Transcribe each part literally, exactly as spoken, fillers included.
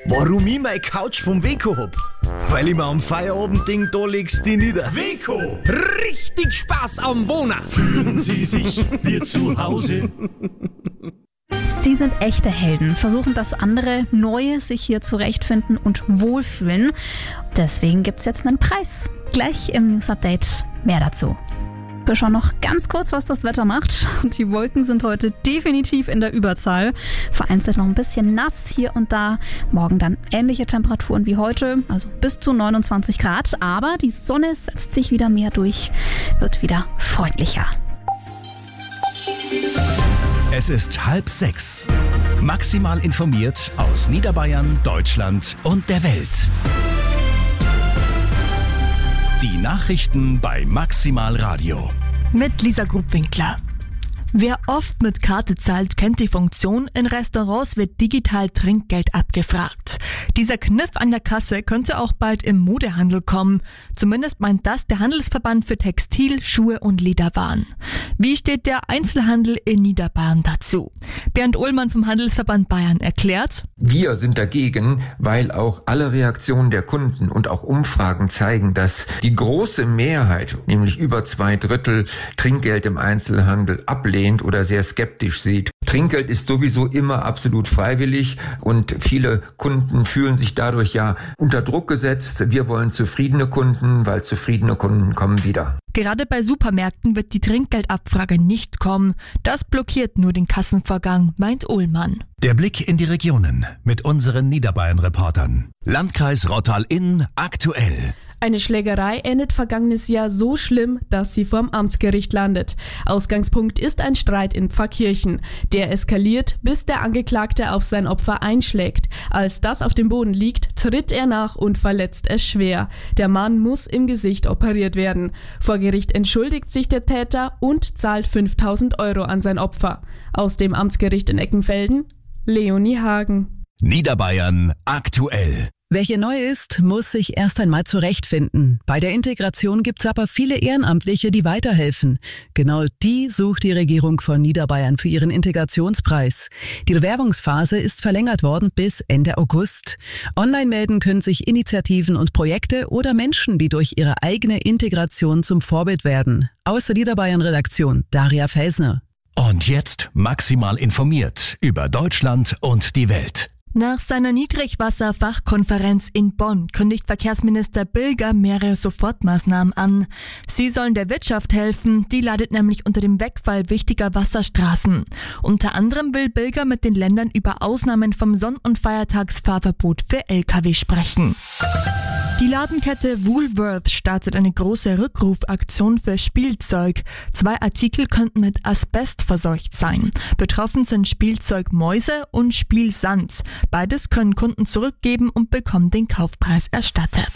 Warum ich meine Couch vom Weco hab? Weil ich mir am Feierabendding da legst die nieder. Weco! Richtig Spaß am Wohnen! Fühlen Sie sich wie zu Hause? Sie sind echte Helden, versuchen, dass andere Neue sich hier zurechtfinden und wohlfühlen. Deswegen gibt's jetzt einen Preis. Gleich im News Update mehr dazu. Wir schauen noch ganz kurz, was das Wetter macht. Die Wolken sind heute definitiv in der Überzahl. Vereinzelt noch ein bisschen nass hier und da. Morgen dann ähnliche Temperaturen wie heute, also bis zu neunundzwanzig Grad. Aber die Sonne setzt sich wieder mehr durch, wird wieder freundlicher. Es ist halb sechs. Maximal informiert aus Niederbayern, Deutschland und der Welt. Die Nachrichten bei Maximal Radio. Mit Lisa Grubwinkler. Wer oft mit Karte zahlt, kennt die Funktion. In Restaurants wird digital Trinkgeld abgefragt. Dieser Kniff an der Kasse könnte auch bald im Modehandel kommen. Zumindest meint das der Handelsverband für Textil, Schuhe und Lederwaren. Wie steht der Einzelhandel in Niederbayern dazu? Bernd Ullmann vom Handelsverband Bayern erklärt: Wir sind dagegen, weil auch alle Reaktionen der Kunden und auch Umfragen zeigen, dass die große Mehrheit, nämlich über zwei Drittel, Trinkgeld im Einzelhandel ablehnt oder sehr skeptisch sieht. Trinkgeld ist sowieso immer absolut freiwillig und viele Kunden fühlen sich dadurch ja unter Druck gesetzt. Wir wollen zufriedene Kunden, weil zufriedene Kunden kommen wieder. Gerade bei Supermärkten wird die Trinkgeldabfrage nicht kommen. Das blockiert nur den Kassenvorgang, meint Ullmann. Der Blick in die Regionen mit unseren Niederbayern-Reportern. Landkreis Rottal-Inn aktuell. Eine Schlägerei endet vergangenes Jahr so schlimm, dass sie vorm Amtsgericht landet. Ausgangspunkt ist ein Streit in Pfarrkirchen. Der eskaliert, bis der Angeklagte auf sein Opfer einschlägt. Als das auf dem Boden liegt, tritt er nach und verletzt es schwer. Der Mann muss im Gesicht operiert werden. Vor Gericht entschuldigt sich der Täter und zahlt fünftausend Euro an sein Opfer. Aus dem Amtsgericht in Eckenfelden, Leonie Hagen. Niederbayern aktuell. Wer hier neu ist, muss sich erst einmal zurechtfinden. Bei der Integration gibt's aber viele Ehrenamtliche, die weiterhelfen. Genau die sucht die Regierung von Niederbayern für ihren Integrationspreis. Die Bewerbungsphase ist verlängert worden bis Ende August. Online melden können sich Initiativen und Projekte oder Menschen, die durch ihre eigene Integration zum Vorbild werden. Aus der Niederbayern-Redaktion Daria Felsner. Und jetzt maximal informiert über Deutschland und die Welt. Nach seiner Niedrigwasserfachkonferenz in Bonn kündigt Verkehrsminister Bilger mehrere Sofortmaßnahmen an. Sie sollen der Wirtschaft helfen, die leidet nämlich unter dem Wegfall wichtiger Wasserstraßen. Unter anderem will Bilger mit den Ländern über Ausnahmen vom Sonn- und Feiertagsfahrverbot für L K W sprechen. Die Ladenkette Woolworth startet eine große Rückrufaktion für Spielzeug. Zwei Artikel könnten mit Asbest verseucht sein. Betroffen sind Spielzeugmäuse und Spielsand. Beides können Kunden zurückgeben und bekommen den Kaufpreis erstattet.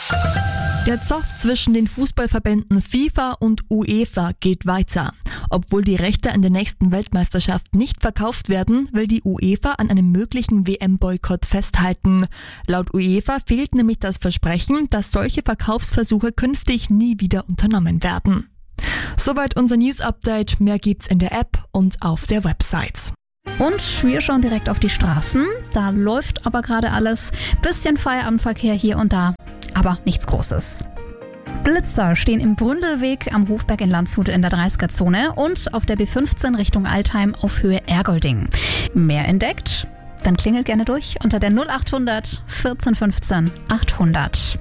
Der Zoff zwischen den Fußballverbänden FIFA und UEFA geht weiter. Obwohl die Rechte an der nächsten Weltmeisterschaft nicht verkauft werden, will die UEFA an einem möglichen W M-Boykott festhalten. Laut UEFA fehlt nämlich das Versprechen, dass solche Verkaufsversuche künftig nie wieder unternommen werden. Soweit unser News-Update. Mehr gibt's in der App und auf der Website. Und wir schauen direkt auf die Straßen. Da läuft aber gerade alles. Bisschen Feierabendverkehr hier und da, aber nichts Großes. Blitzer stehen im Bründelweg am Hofberg in Landshut in der dreißiger-Zone und auf der B fünfzehn Richtung Altheim auf Höhe Ergolding. Mehr entdeckt? Dann klingelt gerne durch unter der null achthundert vierzehn fünfzehn achthundert.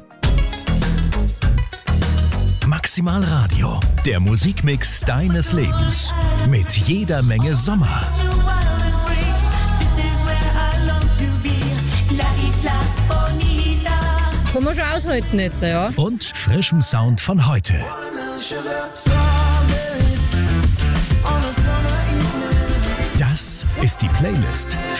Maximal Radio, der Musikmix deines Lebens. Mit jeder Menge Sommer. Kann man schon aushalten jetzt, ja. Und frischem Sound von heute. Das ist die Playlist